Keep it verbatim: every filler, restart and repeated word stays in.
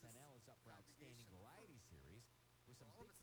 S N L is up for Outstanding Variety Series with some big